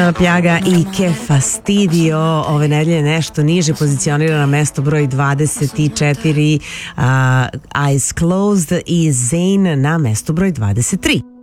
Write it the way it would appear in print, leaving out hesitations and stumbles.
Pjaga i Che Fastidio ove nedelje nešto niže pozicionira na mesto broj 24 Eyes Closed i Zayn na mestu broj 23.